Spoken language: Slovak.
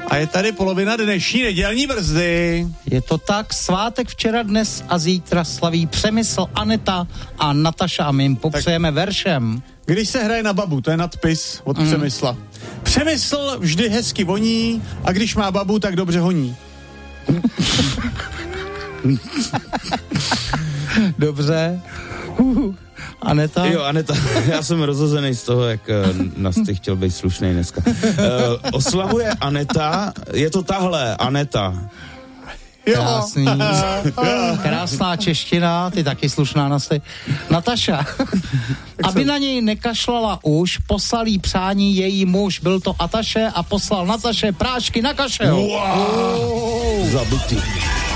A je tady polovina dnešní nedělní brzdy. Je to tak, svátek včera, dnes a zítra slaví Přemysl, Aneta a Nataša a my jim popřejeme veršem. Když se hraje na babu, to je nadpis od Přemysla. Přemysl vždy hezky voní a když má babu, tak dobře honí. Dobře. Aneta? Jo, Aneta, já jsem rozhozený z toho, jak nás ty chtěl být slušnej dneska. Oslavuje Aneta, je to tahle, Aneta. Krásný. Krásná čeština, ty taky slušná nasty. Nataša, aby na něj nekašlala už, poslal jí přání její muž, byl to Ataše a poslal Nataše prášky na kašel. Wow. Zabitý.